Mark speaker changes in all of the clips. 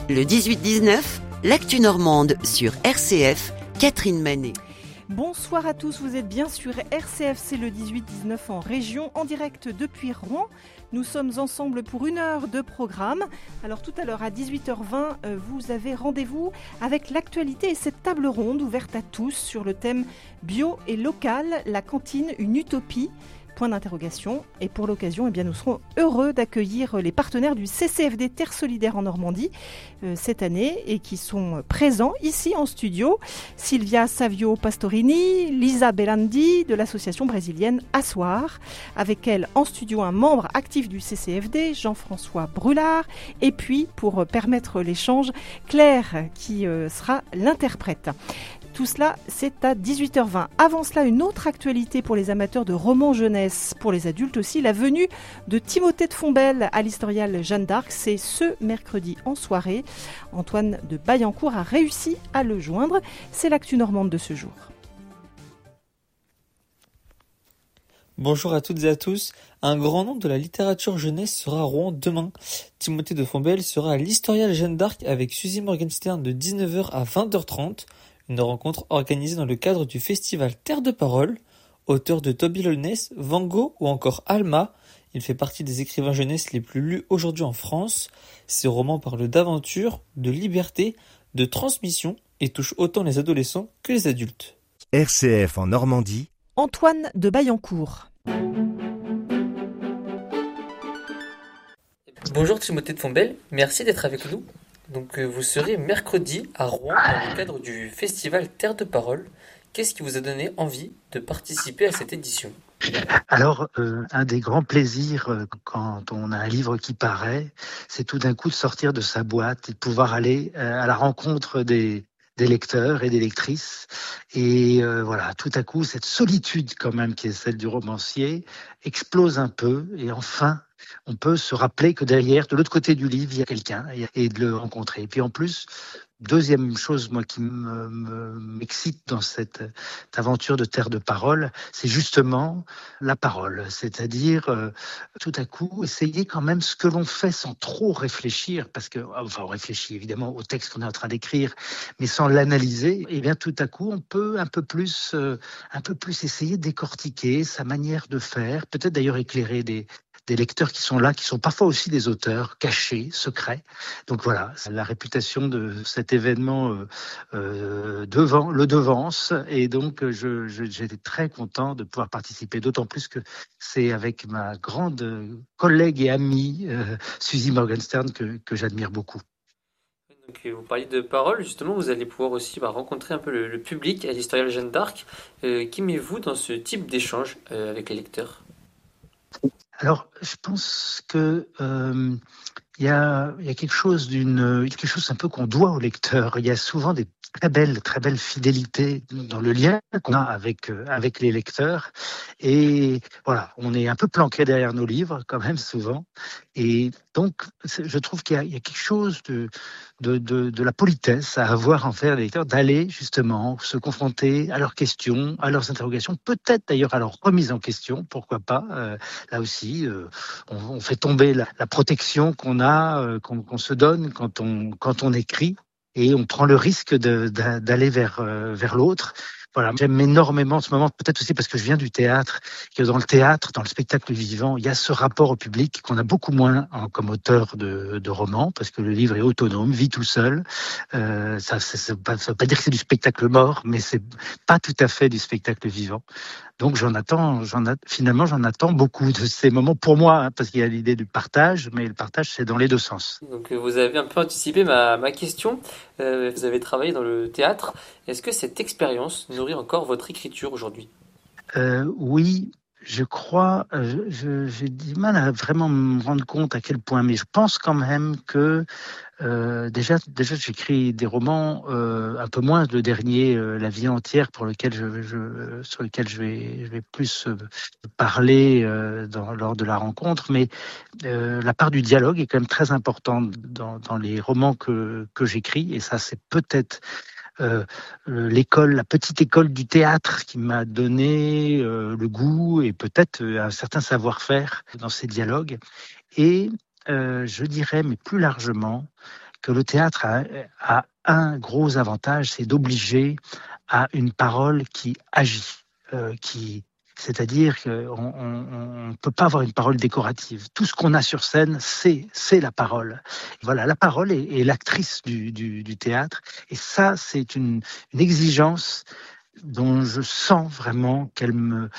Speaker 1: Le 18-19, l'actu normande sur RCF, Catherine Manet.
Speaker 2: Bonsoir à tous, vous êtes bien sur RCF, c'est le 18-19 en région, en direct depuis Rouen. Nous sommes ensemble pour 1 heure de programme. Alors tout à l'heure à 18h20, vous avez rendez-vous avec l'actualité et cette table ronde ouverte à tous sur le thème bio et local, la cantine, une utopie. Point d'interrogation. Et pour l'occasion, nous serons heureux d'accueillir les partenaires du CCFD Terre Solidaire en Normandie cette année et qui sont présents ici en studio. Sylvia Savio Pastorini, Lisa Bellandi de l'association brésilienne Assoir. Avec elle en studio un membre actif du CCFD, Jean-François Brulard. Et puis, pour permettre l'échange, Claire qui sera l'interprète. Tout cela, c'est à 18h20. Avant cela, une autre actualité pour les amateurs de romans jeunesse, pour les adultes aussi, la venue de Timothée de Fombelle à l'historial Jeanne d'Arc. C'est ce mercredi en soirée. Antoine de Baillancourt a réussi à le joindre. C'est l'actu normande de ce jour.
Speaker 3: Bonjour à toutes et à tous. Un grand nom de la littérature jeunesse sera à Rouen demain. Timothée de Fombelle sera à l'historial Jeanne d'Arc avec Suzy Morgenstern de 19h à 20h30. Une rencontre organisée dans le cadre du festival Terre de Parole. Auteur de Toby Lowness, Van Gogh ou encore Alma, il fait partie des écrivains jeunesse les plus lus aujourd'hui en France. Ses romans parlent d'aventure, de liberté, de transmission et touchent autant les adolescents que les adultes.
Speaker 4: RCF en Normandie.
Speaker 2: Antoine de Baillancourt.
Speaker 3: Bonjour Timothée de Fombelle, merci d'être avec nous. Donc vous serez mercredi à Rouen dans le cadre du festival Terre de Parole. Qu'est-ce qui vous a donné envie de participer à cette édition ?
Speaker 5: Alors, un des grands plaisirs quand on a un livre qui paraît, c'est tout d'un coup de sortir de sa boîte et de pouvoir aller à la rencontre des lecteurs et des lectrices. Et voilà, tout à coup, cette solitude quand même qui est celle du romancier explose un peu et enfin, on peut se rappeler que derrière, de l'autre côté du livre, il y a quelqu'un et de le rencontrer. Et puis en plus, deuxième chose, moi, qui m'excite dans cette aventure de Terre de Parole, c'est justement la parole. C'est-à-dire, tout à coup, essayer quand même ce que l'on fait sans trop réfléchir, parce que, enfin, on réfléchit évidemment au texte qu'on est en train d'écrire, mais sans l'analyser, et bien tout à coup, on peut un peu plus essayer de décortiquer sa manière de faire, peut-être d'ailleurs éclairer des lecteurs qui sont là, qui sont parfois aussi des auteurs cachés, secrets. Donc voilà, la réputation de cet événement le devance, et donc j'étais très content de pouvoir participer, d'autant plus que c'est avec ma grande collègue et amie Suzy Morgenstern que j'admire beaucoup.
Speaker 3: Donc, vous parliez de parole, justement, vous allez pouvoir aussi rencontrer un peu le public à l'historial Jeanne d'Arc. Qu'aimez-vous dans ce type d'échange avec les lecteurs ?
Speaker 5: Alors, je pense que il y a quelque chose un peu qu'on doit au lecteur. Il y a souvent des très belles fidélités dans le lien qu'on a avec les lecteurs. Et voilà, on est un peu planqué derrière nos livres, quand même, souvent. Et donc, je trouve qu'il y a quelque chose de la politesse à avoir envers les lecteurs, d'aller justement se confronter à leurs questions, à leurs interrogations, peut-être d'ailleurs à leur remise en question, pourquoi pas. Là aussi, on fait tomber la protection qu'on a, qu'on se donne quand on écrit, et on prend le risque d'aller vers l'autre. Voilà, j'aime énormément en ce moment, peut-être aussi parce que je viens du théâtre, que dans le théâtre, dans le spectacle vivant, il y a ce rapport au public qu'on a beaucoup moins comme auteur de romans, parce que le livre est autonome, vit tout seul. Ça veut pas dire que c'est du spectacle mort, mais c'est pas tout à fait du spectacle vivant. Donc j'en attends beaucoup de ces moments pour moi, hein, parce qu'il y a l'idée du partage, mais le partage c'est dans les deux sens.
Speaker 3: Donc vous avez un peu anticipé ma question. Vous avez travaillé dans le théâtre. Est-ce que cette expérience nourrit encore votre écriture aujourd'hui ?
Speaker 5: Oui, je crois. J'ai du mal à vraiment me rendre compte à quel point, mais je pense quand même que déjà j'écris des romans, un peu moins le dernier, La vie entière, sur lequel je vais plus parler lors de la rencontre, mais la part du dialogue est quand même très importante dans les romans que j'écris, et ça c'est peut-être la petite école du théâtre qui m'a donné le goût et peut-être un certain savoir-faire dans ces dialogues. Et je dirais, mais plus largement, que le théâtre a un gros avantage, c'est d'obliger à une parole qui agit, c'est-à-dire qu'on ne peut pas avoir une parole décorative. Tout ce qu'on a sur scène, c'est la parole. Voilà, la parole est l'actrice du théâtre. Et ça, c'est une exigence dont je sens vraiment qu'elle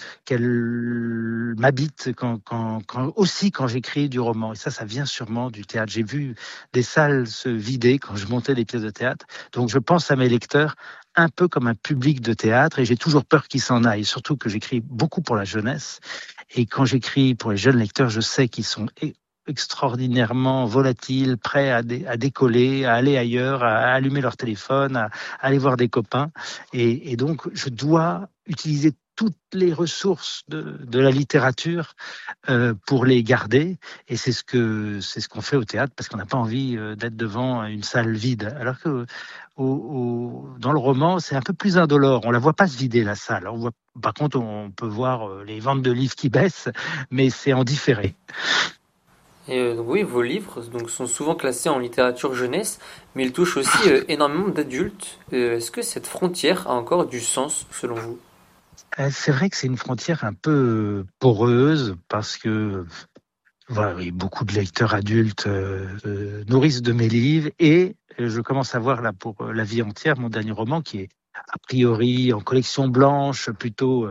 Speaker 5: m'habite aussi quand j'écris du roman. Et ça vient sûrement du théâtre. J'ai vu des salles se vider quand je montais des pièces de théâtre. Donc je pense à mes lecteurs un peu comme un public de théâtre et j'ai toujours peur qu'ils s'en aillent. Surtout que j'écris beaucoup pour la jeunesse. Et quand j'écris pour les jeunes lecteurs, je sais qu'ils sont extraordinairement volatiles, prêts à décoller, à aller ailleurs, à allumer leur téléphone, à aller voir des copains. Et donc, je dois utiliser toutes les ressources de la littérature pour les garder. Et c'est ce qu'on fait au théâtre, parce qu'on n'a pas envie d'être devant une salle vide. Alors que dans le roman, c'est un peu plus indolore. On la voit pas se vider, la salle. Par contre, on peut voir les ventes de livres qui baissent, mais c'est en différé.
Speaker 3: Et oui, vos livres sont souvent classés en littérature jeunesse, mais ils touchent aussi énormément d'adultes. Est-ce que cette frontière a encore du sens, selon vous ?
Speaker 5: C'est vrai que c'est une frontière un peu poreuse, parce que voilà, oui, beaucoup de lecteurs adultes nourrissent de mes livres, et je commence à voir là pour La vie entière, mon dernier roman, qui est a priori en collection blanche, plutôt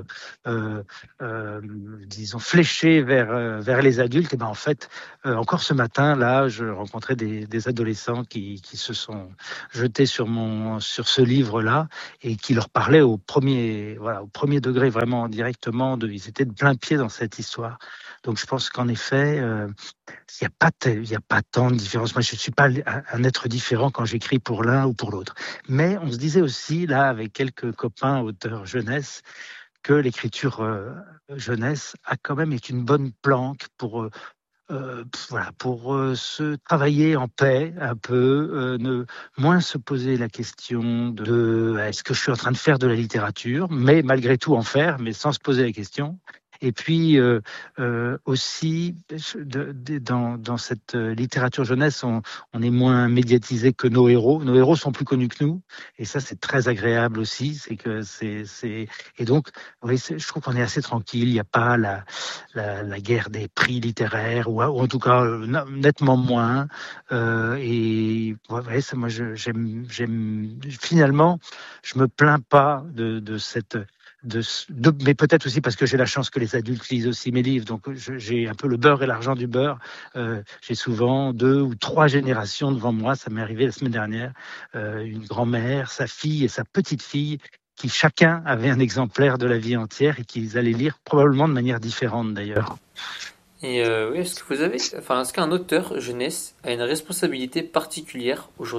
Speaker 5: disons fléché vers les adultes. Et ben en fait, encore ce matin là, je rencontrais des adolescents qui se sont jetés sur ce livre là et qui leur parlaient au premier degré, vraiment directement. Ils étaient de plein pied dans cette histoire. Donc je pense qu'en effet, il n'y a pas tant de différence. Moi, je ne suis pas un être différent quand j'écris pour l'un ou pour l'autre. Mais on se disait aussi, là, avec quelques copains auteurs jeunesse, que l'écriture jeunesse a quand même été une bonne planque pour se travailler en paix un peu, moins se poser la question de est-ce que je suis en train de faire de la littérature, mais malgré tout en faire, mais sans se poser la question. Et puis aussi, dans cette littérature jeunesse, on est moins médiatisé que nos héros. Nos héros sont plus connus que nous, et ça c'est très agréable aussi. Et donc, oui, je trouve qu'on est assez tranquille. Il n'y a pas la guerre des prix littéraires, ou en tout cas nettement moins. Et ouais, ça, moi, j'aime. Finalement, je me plains pas de cette. Mais peut-être aussi parce que j'ai la chance que les adultes lisent aussi mes livres, donc j'ai un peu le beurre et l'argent du beurre. J'ai souvent 2 ou 3 générations devant moi. Ça m'est arrivé la semaine dernière, une grand-mère, sa fille et sa petite-fille, qui chacun avait un exemplaire de La vie entière et qu'ils allaient lire probablement de manière différente d'ailleurs.
Speaker 3: Et oui, est-ce qu'un auteur jeunesse a une responsabilité particulière aujourd'hui ?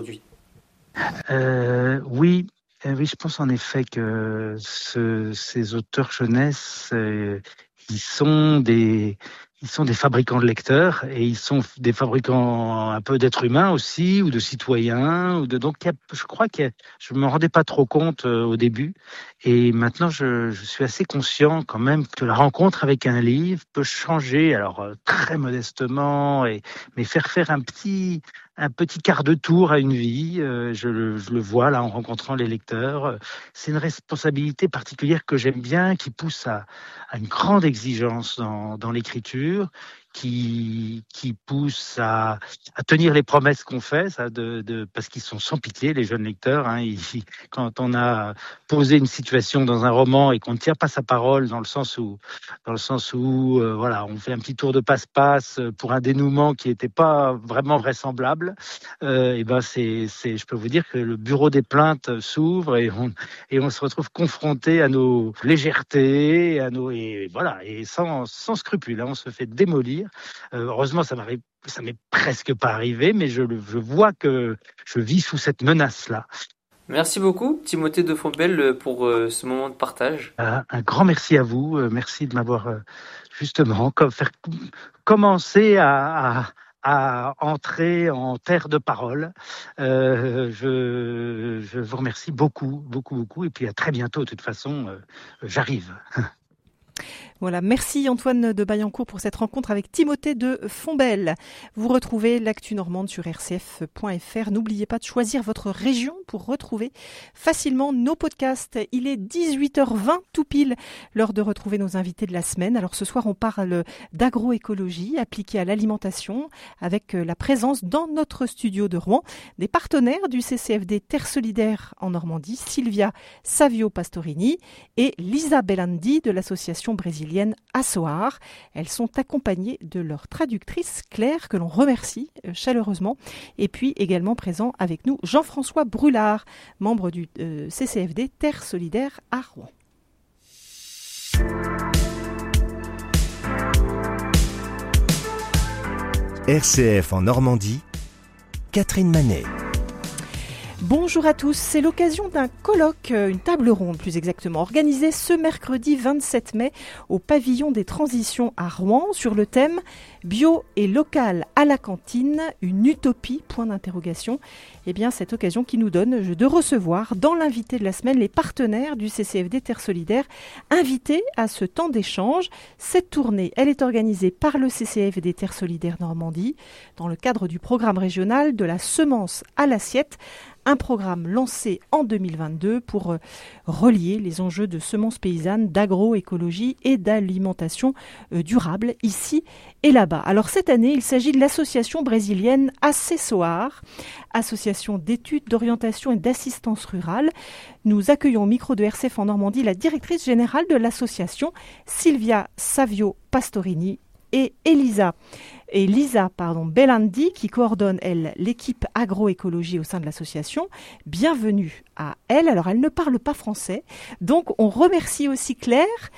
Speaker 5: Oui. Oui, je pense en effet que ces auteurs jeunesse, ils sont des fabricants de lecteurs, et ils sont des fabricants un peu d'êtres humains aussi, ou de citoyens, donc je crois que je me rendais pas trop compte au début, et maintenant je suis assez conscient quand même que la rencontre avec un livre peut changer, alors très modestement, mais faire un petit quart de tour à une vie. Je le vois là en rencontrant les lecteurs. C'est une responsabilité particulière que j'aime bien, qui pousse à une grande exigence dans l'écriture, qui pousse à tenir les promesses qu'on fait, parce qu'ils sont sans pitié, les jeunes lecteurs. Quand on a posé une situation dans un roman et qu'on ne tient pas sa parole, dans le sens où voilà, on fait un petit tour de passe-passe pour un dénouement qui n'était pas vraiment vraisemblable, et ben je peux vous dire que le bureau des plaintes s'ouvre, et on se retrouve confronté à nos légèretés, et sans scrupule, on se fait démolir. Heureusement, ça m'est presque pas arrivé, mais je vois que je vis sous cette menace-là.
Speaker 3: Merci beaucoup, Timothée de Fontbelle, pour ce moment de partage.
Speaker 5: Un grand merci à vous. Merci de m'avoir justement commencé à entrer en terre de parole. Je vous remercie beaucoup, beaucoup, beaucoup. Et puis à très bientôt. De toute façon, j'arrive.
Speaker 2: Voilà, merci Antoine de Bayancourt pour cette rencontre avec Timothée de Fontbelle. Vous retrouvez l'actu normande sur rcf.fr. N'oubliez pas de choisir votre région pour retrouver facilement nos podcasts. Il est 18h20 tout pile, l'heure de retrouver nos invités de la semaine. Alors ce soir, on parle d'agroécologie appliquée à l'alimentation avec la présence dans notre studio de Rouen des partenaires du CCFD Terre Solidaire en Normandie, Silvia Savio Pastorini et Lisa Belandi de l'association brésilienne Asoar. Elles sont accompagnées de leur traductrice Claire, que l'on remercie chaleureusement. Et puis également présent avec nous Jean-François Brulard, membre du CCFD Terre Solidaire à Rouen.
Speaker 4: RCF en Normandie, Catherine Manet.
Speaker 2: Bonjour à tous, c'est l'occasion d'un colloque, une table ronde plus exactement, organisée ce mercredi 27 mai au pavillon des transitions à Rouen sur le thème « Bio et local à la cantine, une utopie ?» Eh bien, cette occasion qui nous donne de recevoir dans l'invité de la semaine les partenaires du CCFD Terre Solidaire invités à ce temps d'échange. Cette tournée, elle est organisée par le CCFD Terre Solidaire Normandie dans le cadre du programme régional de la semence à l'assiette, un programme lancé en 2022 pour relier les enjeux de semences paysannes, d'agroécologie et d'alimentation durable ici et là-bas. Alors cette année, il s'agit de l'association brésilienne Asoar, association d'études, d'orientation et d'assistance rurale. Nous accueillons au micro de RCF en Normandie la directrice générale de l'association, Silvia Savio Pastorini, et Lisa Belandi, qui coordonne, elle, l'équipe agroécologie au sein de l'association. Bienvenue à elle. Alors, elle ne parle pas français, donc on remercie aussi Claire